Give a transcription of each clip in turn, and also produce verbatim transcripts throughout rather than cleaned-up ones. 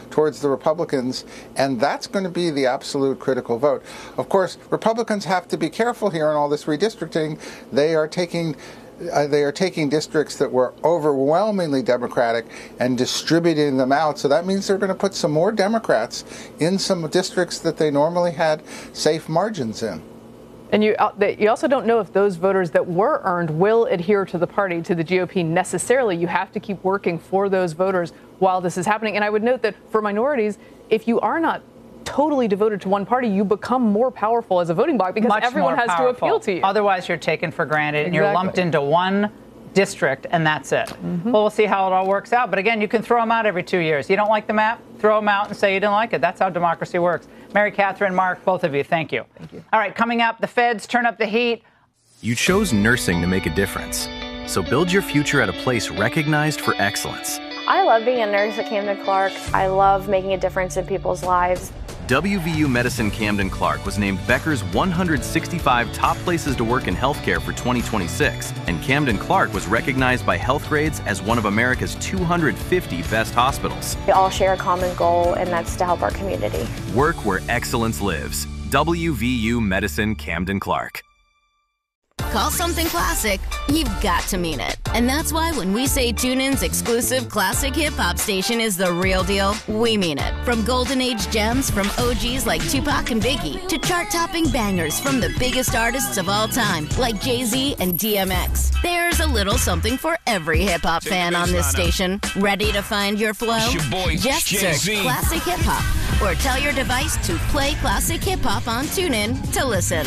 towards the Republicans, and that's going to be the absolute critical vote. Of course, Republicans have to be careful here in all this redistricting. They are taking Uh, they are taking districts that were overwhelmingly Democratic and distributing them out. So that means they're going to put some more Democrats in some districts that they normally had safe margins in. And you you also don't know if those voters that were earned will adhere to the party, to the G O P necessarily. You have to keep working for those voters while this is happening. And I would note that for minorities, if you are not totally devoted to one party, you become more powerful as a voting bloc because Much everyone has powerful. to appeal to you. Otherwise, you're taken for granted and Exactly. you're lumped into one district, and that's it. Mm-hmm. Well, we'll see how it all works out. But again, you can throw them out every two years. You don't like the map? Throw them out and say you didn't like it. That's how democracy works. Mary Catherine, Mark, both of you, thank you. Thank you. All right, coming up, the feds turn up the heat. You chose nursing to make a difference. So build your future at a place recognized for excellence. I love being a nurse at Camden Clark. I love making a difference in people's lives. W V U Medicine Camden Clark was named Becker's one hundred sixty-five top places to work in healthcare for twenty twenty-six, and Camden Clark was recognized by Healthgrades as one of America's two hundred fifty best hospitals. We all share a common goal, and that's to help our community. Work where excellence lives. W V U Medicine Camden Clark. Call something classic, you've got to mean it. And that's why when we say TuneIn's exclusive classic hip-hop station is the real deal, we mean it. From golden age gems from O Gs like Tupac and Biggie to chart-topping bangers from the biggest artists of all time like Jay-Z and D M X. There's a little something for every hip-hop fan on this station. Ready to find your flow? Your boy, Just Jay-Z. search Classic Hip Hop or tell your device to play Classic Hip Hop on TuneIn to listen.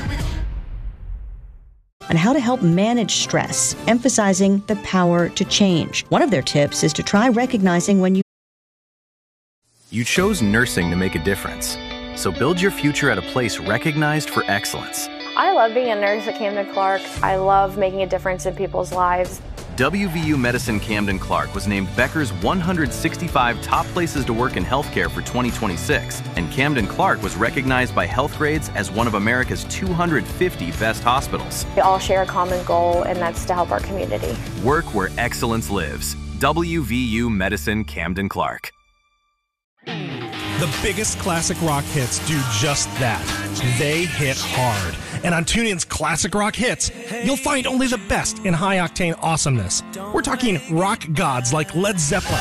On how to help manage stress, emphasizing the power to change. One of their tips is to try recognizing when you You chose nursing to make a difference. So build your future at a place recognized for excellence. I love being a nurse at Camden Clark. I love making a difference in people's lives. W V U Medicine Camden Clark was named Becker's one hundred sixty-five top places to work in healthcare for twenty twenty-six, and Camden Clark was recognized by Healthgrades as one of America's two hundred fifty best hospitals. We all share a common goal, and that's to help our community. Work where excellence lives. W V U Medicine Camden Clark. The biggest classic rock hits do just that. They hit hard. And on TuneIn's Classic Rock Hits, you'll find only the best in high-octane awesomeness. We're talking rock gods like Led Zeppelin,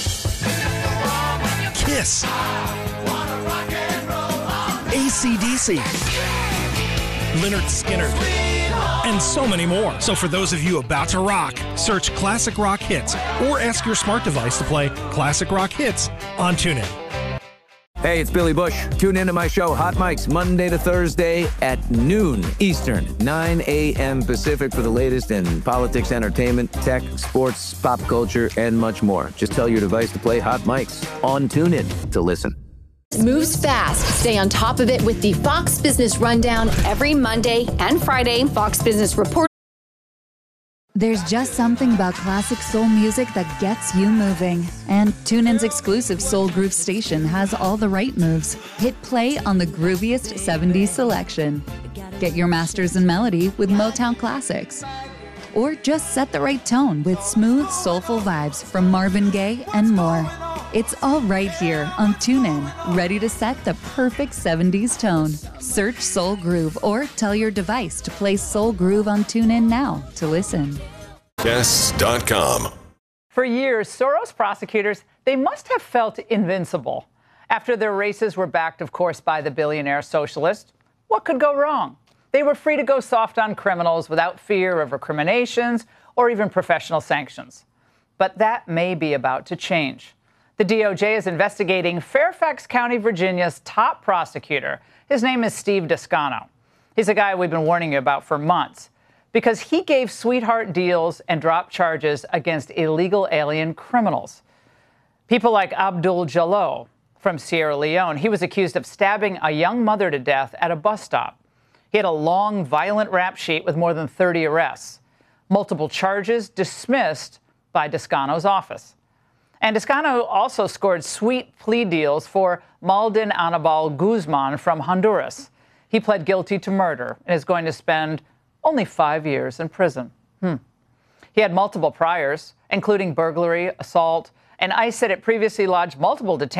Kiss, A C D C, Lynyrd Skynyrd, and so many more. So for those of you about to rock, search Classic Rock Hits or ask your smart device to play Classic Rock Hits on TuneIn. Hey, it's Billy Bush. Tune into my show, Hot Mics, Monday to Thursday at noon Eastern, nine a.m. Pacific for the latest in politics, entertainment, tech, sports, pop culture, and much more. Just tell your device to play Hot Mics on TuneIn to listen. Moves fast. Stay on top of it with the Fox Business Rundown every Monday and Friday. Fox Business Report. There's just something about classic soul music that gets you moving. And TuneIn's exclusive Soul Groove station has all the right moves. Hit play on the grooviest seventies selection. Get your masters in melody with Motown classics. Or just set the right tone with smooth, soulful vibes from Marvin Gaye and more. It's all right here on TuneIn, ready to set the perfect seventies tone. Search Soul Groove or tell your device to play Soul Groove on TuneIn now to listen. Guests dot com. For years, Soros prosecutors, they must have felt invincible. After their races were backed, of course, by the billionaire socialist, what could go wrong? They were free to go soft on criminals without fear of recriminations or even professional sanctions. But that may be about to change. The D O J is investigating Fairfax County, Virginia's top prosecutor. His name is Steve Descano. He's a guy we've been warning you about for months because he gave sweetheart deals and dropped charges against illegal alien criminals. People like Abdul Jallo from Sierra Leone. He was accused of stabbing a young mother to death at a bus stop. He had a long, violent rap sheet with more than thirty arrests. Multiple charges dismissed by Descano's office. And Descano also scored sweet plea deals for Maldin Anibal Guzman from Honduras. He pled guilty to murder and is going to spend only five years in prison. Hmm. He had multiple priors, including burglary, assault, and ICE said it previously lodged multiple detainees